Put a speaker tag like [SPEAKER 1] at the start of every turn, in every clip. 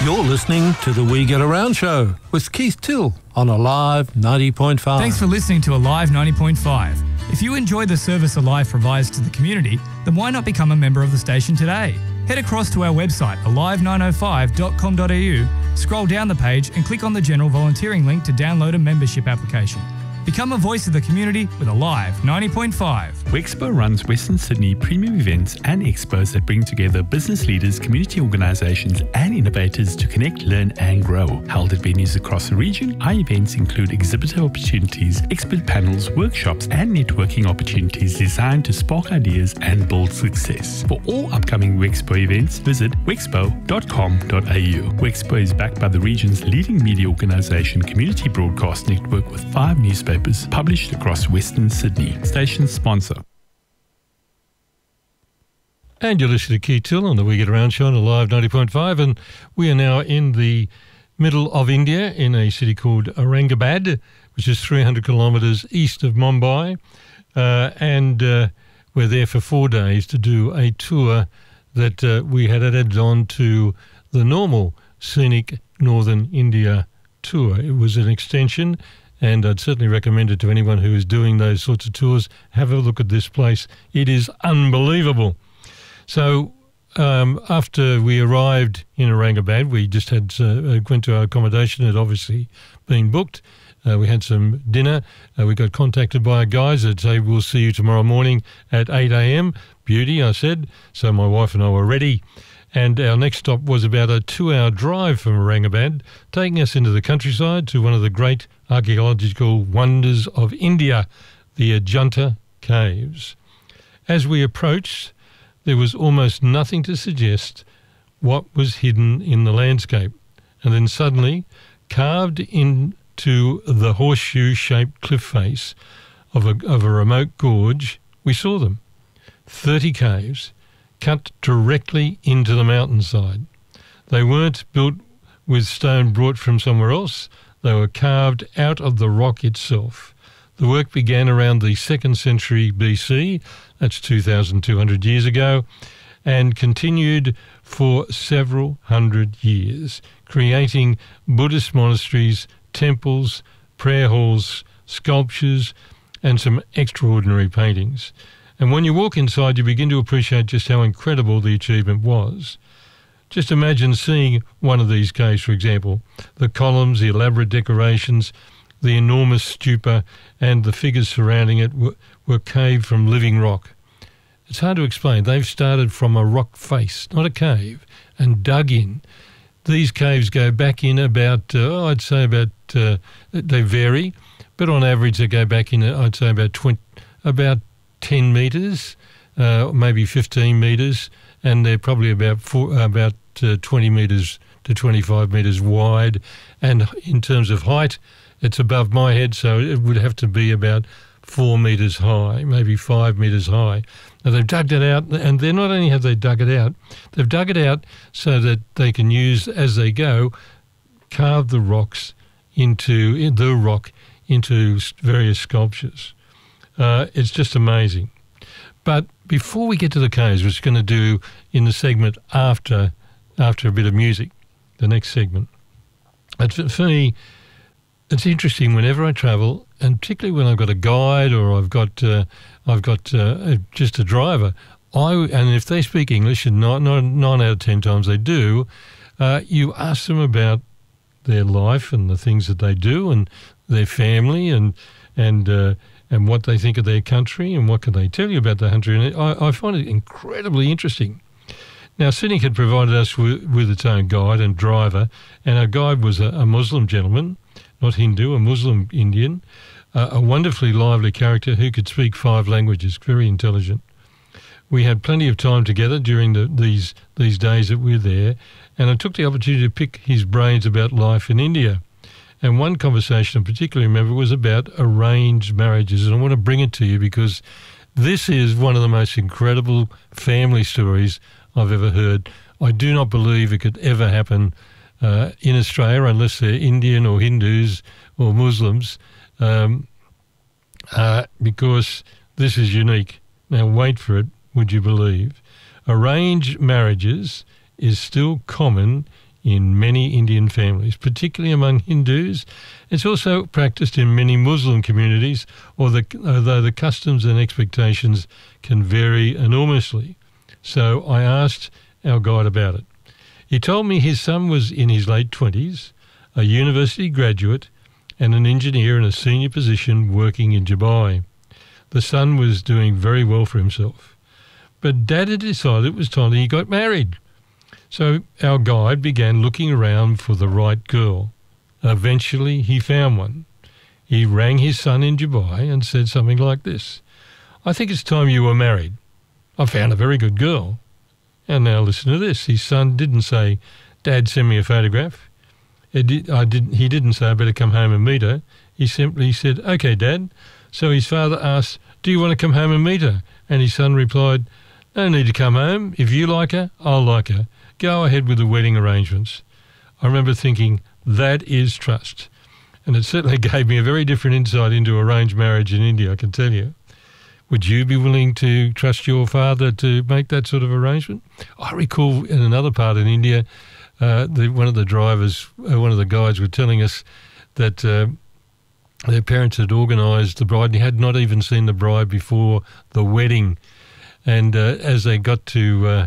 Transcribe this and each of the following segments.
[SPEAKER 1] You're listening to the We Get Around Show with Keith Till on Alive 90.5.
[SPEAKER 2] Thanks for listening to Alive 90.5. If you enjoy the service Alive provides to the community, then why not become a member of the station today? Head across to our website, alive905.com.au, scroll down the page and click on the general volunteering link to download a membership application. Become a voice of the community with Alive 90.5.
[SPEAKER 3] Wexpo runs Western Sydney premium events and expos that bring together business leaders, community organisations and innovators to connect, learn and grow. Held at venues across the region, our events include exhibitor opportunities, expert panels, workshops and networking opportunities designed to spark ideas and build success. For all upcoming Wexpo events, visit wexpo.com.au. Wexpo is backed by the region's leading media organisation, Community Broadcast Network, with 5 newspapers published across Western Sydney. Station sponsor.
[SPEAKER 4] And you're listening to Keith Till on the We Get Around Show on Alive 90.5, and we are now in the middle of India in a city called Aurangabad, which is 300 kilometres east of Mumbai, and we're there for 4 days to do a tour that we had added on to the normal scenic Northern India tour. It was an extension, and I'd certainly recommend it to anyone who is doing those sorts of tours. Have a look at this place. It is unbelievable. So after we arrived in Aurangabad, we just had went to our accommodation. It had obviously been booked. We had some dinner. We got contacted by our guys that say, we'll see you tomorrow morning at 8 a.m. Beauty, I said. So my wife and I were ready. And our next stop was about a 2-hour drive from Aurangabad, taking us into the countryside to one of the great archaeological wonders of India, the Ajanta Caves. As we approached, there was almost nothing to suggest what was hidden in the landscape. And then suddenly, carved into the horseshoe-shaped cliff face of a remote gorge, we saw them. 30 caves cut directly into the mountainside. They weren't built with stone brought from somewhere else. They were carved out of the rock itself. The work began around the 2nd century BC, that's 2,200 years ago, and continued for several hundred years, creating Buddhist monasteries, temples, prayer halls, sculptures, and some extraordinary paintings. And when you walk inside, you begin to appreciate just how incredible the achievement was. Just imagine seeing one of these caves, for example, the columns, the elaborate decorations, the enormous stupa, and the figures surrounding it were carved from living rock. It's hard to explain. They've started from a rock face, not a cave, and dug in. These caves go back in about, they vary, but on average they go back in, I'd say about 10 metres, maybe 15 metres, and they're probably about 20 metres to 25 metres wide. And in terms of height, it's above my head, so it would have to be about 4 metres high, maybe 5 metres high. Now, they've dug it out, and they're not only have they dug it out, they've dug it out so that they can use, as they go, carve the rocks into various sculptures. It's just amazing. But before we get to the caves, which we're going to do in the segment after a bit of music, the next segment, for me, it's interesting whenever I travel, and particularly when I've got a guide or I've got just a driver. And if they speak English, and 9 out of 10 times they do, you ask them about their life and the things that they do and their family and what they think of their country and what can they tell you about the country. And I find it incredibly interesting. Now, Cynic had provided us with its own guide and driver, and our guide was a Muslim gentleman, not Hindu, a Muslim Indian, a wonderfully lively character who could speak 5 languages, very intelligent. We had plenty of time together during these days that we were there, and I took the opportunity to pick his brains about life in India. And one conversation I particularly remember was about arranged marriages, and I want to bring it to you because this is one of the most incredible family stories I've ever heard. I do not believe it could ever happen in Australia unless they're Indian or Hindus or Muslims, because this is unique. Now, wait for it, would you believe? Arranged marriages is still common in many Indian families, particularly among Hindus. It's also practiced in many Muslim communities, although the customs and expectations can vary enormously. So I asked our guide about it. He told me his son was in his late 20s, a university graduate and an engineer in a senior position working in Dubai. The son was doing very well for himself. But Dad had decided it was time that he got married. So our guide began looking around for the right girl. Eventually he found one. He rang his son in Dubai and said something like this: "I think it's time you were married. I found a very good girl." And now listen to this. His son didn't say, "Dad, send me a photograph." He didn't say, "I better come home and meet her." He simply said, "Okay, Dad." So his father asked, "Do you want to come home and meet her?" And his son replied, "No need to come home. If you like her, I'll like her. Go ahead with the wedding arrangements." I remember thinking, that is trust. And it certainly gave me a very different insight into arranged marriage in India, I can tell you. Would you be willing to trust your father to make that sort of arrangement? I recall in another part in India, one of the guides were telling us that their parents had organised the bride and he had not even seen the bride before the wedding. And as they got to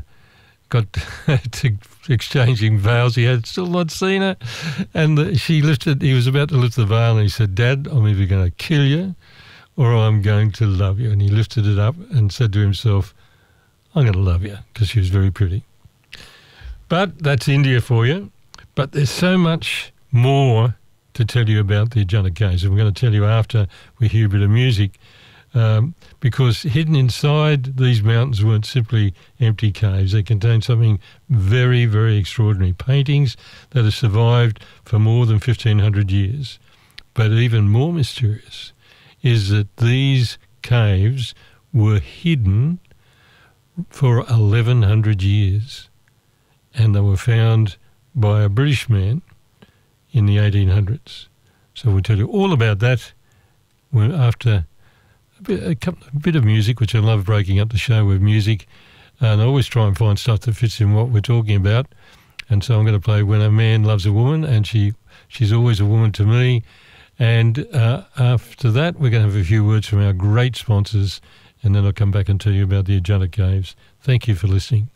[SPEAKER 4] exchanging vows, he had still not seen her. And he was about to lift the veil and he said, "Dad, I'm either going to kill you or I'm going to love you." And he lifted it up and said to himself, "I'm going to love you," because she was very pretty. But that's India for you. But there's so much more to tell you about the Ajanta Caves. And we're going to tell you after we hear a bit of music, because hidden inside these mountains weren't simply empty caves. They contain something very, very extraordinary. Paintings that have survived for more than 1,500 years. But even more mysterious is that these caves were hidden for 1,100 years. And they were found by a British man in the 1800s. So we'll tell you all about that after a bit of music, which I love breaking up the show with music. And I always try and find stuff that fits in what we're talking about. And so I'm going to play When a Man Loves a Woman, and she's always a woman to me. And after that, we're going to have a few words from our great sponsors, and then I'll come back and tell you about the Ajanta Caves. Thank you for listening.